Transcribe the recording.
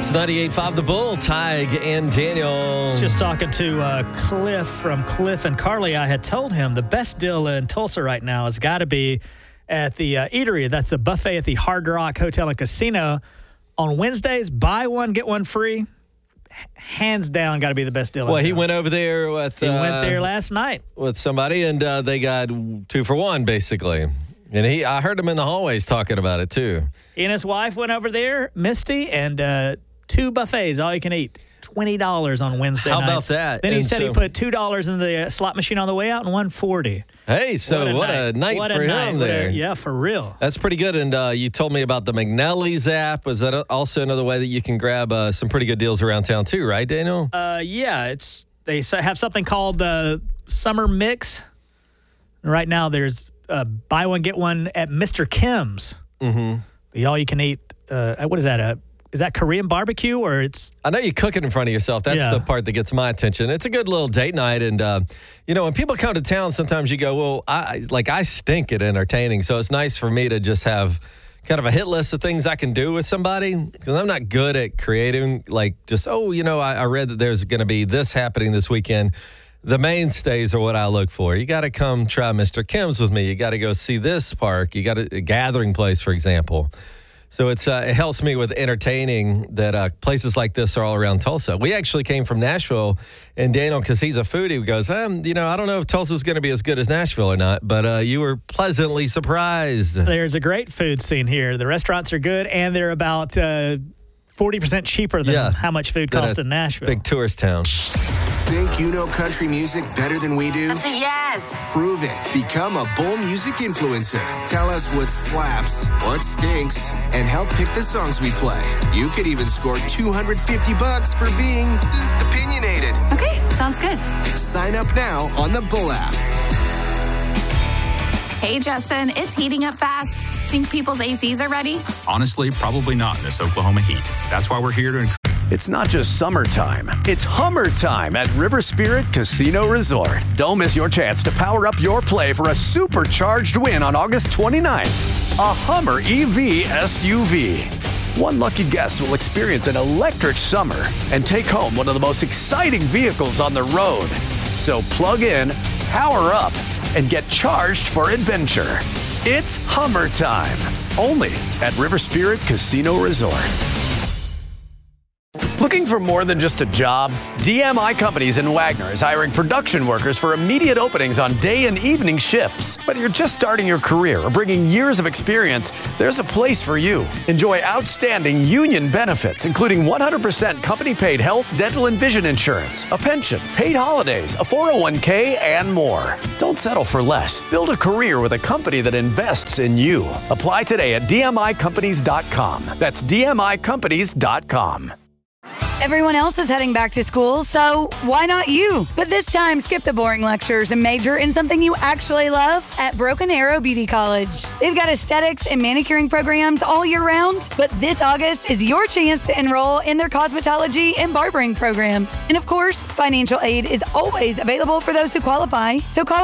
It's 98.5 The Bull, Tig and Daniel. Just talking to Cliff from Cliff and Carly. I had told him the best deal in Tulsa right now has got to be at the eatery. That's a buffet at the Hard Rock Hotel and Casino. On Wednesdays, buy one, get one free. Hands down, got to be the best deal. Well, he went over there with... He went there last night. With somebody, and they got 2 for 1, basically. And I heard him in the hallways talking about it, too. He and his wife went over there, Misty, and 2 buffets, all you can eat. $20 on Wednesday nights. How about that? Then he said he put $2 in the slot machine on the way out and $1.40. Hey, so what a night for him there. Yeah, for real. That's pretty good. And you told me about the McNally's app. Was that also another way that you can grab some pretty good deals around town too, right, Daniel? Yeah, they have something called Summer Mix. Right now there's buy one, get one at Mr. Kim's. Mm-hmm. The all-you-can-eat, what is that, is that Korean barbecue or it's... I know you cook it in front of yourself. That's the part that gets my attention. It's a good little date night. And, when people come to town, sometimes you go, well, I stink at entertaining. So it's nice for me to just have kind of a hit list of things I can do with somebody. Because I'm not good at creating, I read that there's going to be this happening this weekend. The mainstays are what I look for. You got to come try Mr. Kim's with me. You got to go see this park. You got a gathering place, for example. So it helps me with entertaining that places like this are all around Tulsa. We actually came from Nashville, and Daniel, because he's a foodie, goes, I don't know if Tulsa's going to be as good as Nashville or not, but you were pleasantly surprised. There's a great food scene here. The restaurants are good, and they're about 40% cheaper than how much food costs in Nashville. Big tourist town. Think you know country music better than we do? That's a yes. Prove it. Become a Bull Music influencer. Tell us what slaps, what stinks, and help pick the songs we play. You could even score $250 for being opinionated. Okay, sounds good. Sign up now on the Bull app. Hey, Justin, it's heating up fast. Think people's ACs are ready? Honestly, probably not in this Oklahoma heat. That's why we're here to encourage. It's not just summertime. It's Hummer time at River Spirit Casino Resort. Don't miss your chance to power up your play for a supercharged win on August 29th. A Hummer EV SUV. One lucky guest will experience an electric summer and take home one of the most exciting vehicles on the road. So plug in, power up, and get charged for adventure. It's Hummer time. Only at River Spirit Casino Resort. Looking for more than just a job? DMI Companies in Wagner is hiring production workers for immediate openings on day and evening shifts. Whether you're just starting your career or bringing years of experience, there's a place for you. Enjoy outstanding union benefits, including 100% company-paid health, dental, and vision insurance, a pension, paid holidays, a 401k, and more. Don't settle for less. Build a career with a company that invests in you. Apply today at dmicompanies.com. That's dmicompanies.com. Everyone else is heading back to school, so why not you? But this time, skip the boring lectures and major in something you actually love at Broken Arrow Beauty College. They've got aesthetics and manicuring programs all year round, but this August is your chance to enroll in their cosmetology and barbering programs. And of course, financial aid is always available for those who qualify, so call